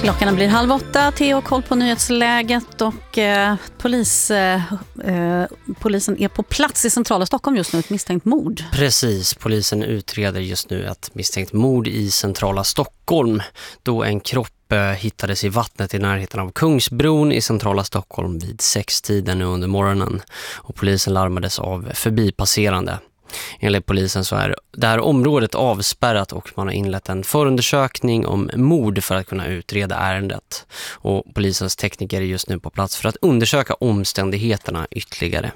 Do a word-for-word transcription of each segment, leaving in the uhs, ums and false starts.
Klockan blir halv åtta, Theo koll på nyhetsläget och eh, polis, eh, polisen är på plats i centrala Stockholm just nu, ett misstänkt mord. Precis, polisen utreder just nu ett misstänkt mord i centrala Stockholm då en kropp eh, hittades i vattnet i närheten av Kungsbron i centrala Stockholm vid sextiden under morgonen och polisen larmades av förbipasserande. Enligt polisen så är det här området avspärrat och man har inlett en förundersökning om mord för att kunna utreda ärendet. Och polisens tekniker är just nu på plats för att undersöka omständigheterna ytterligare.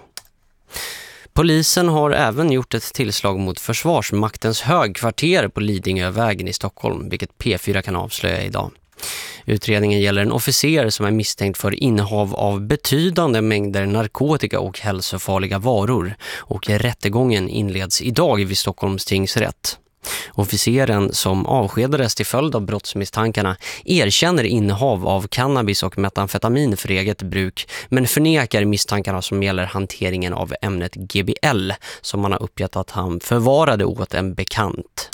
Polisen har även gjort ett tillslag mot Försvarsmaktens högkvarter på Lidingövägen i Stockholm, vilket P fyra kan avslöja idag. Utredningen gäller en officer som är misstänkt för innehav av betydande mängder narkotika och hälsofarliga varor och rättegången inleds idag vid Stockholms tingsrätt. Officeren som avskedades till följd av brottsmisstankarna erkänner innehav av cannabis och metamfetamin för eget bruk men förnekar misstankarna som gäller hanteringen av ämnet G B L som man har uppgett att han förvarade åt en bekant.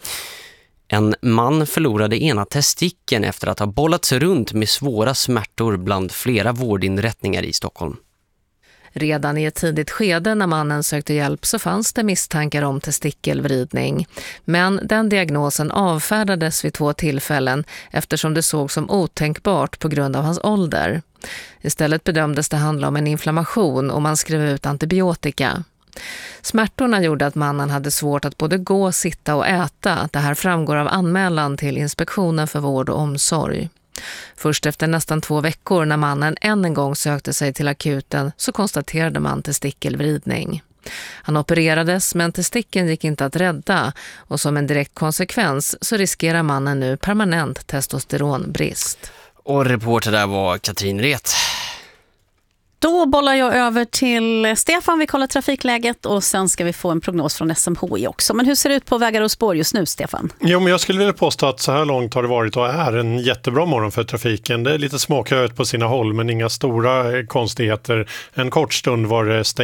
En man förlorade ena testikeln efter att ha bollats runt med svåra smärtor bland flera vårdinrättningar i Stockholm. Redan i ett tidigt skede när mannen sökte hjälp så fanns det misstankar om testikelvridning. Men den diagnosen avfärdades vid två tillfällen eftersom det såg som otänkbart på grund av hans ålder. Istället bedömdes det handla om en inflammation och man skrev ut antibiotika. Smärtorna gjorde att mannen hade svårt att både gå, sitta och äta. Det här framgår av anmälan till Inspektionen för vård och omsorg. Först efter nästan två veckor när mannen än en gång sökte sig till akuten så konstaterade man testikelvridning. Han opererades men testikeln gick inte att rädda och som en direkt konsekvens så riskerar mannen nu permanent testosteronbrist. Och reporter där var Katrin Ret. Då bollar jag över till Stefan, vi kollar trafikläget och sen ska vi få en prognos från S M H I också. Men hur ser det ut på vägar och spår just nu, Stefan? Jo, men jag skulle vilja påstå att så här långt har det varit och är en jättebra morgon för trafiken. Det är lite småköigt på sina håll men inga stora konstigheter. En kort stund var det stängt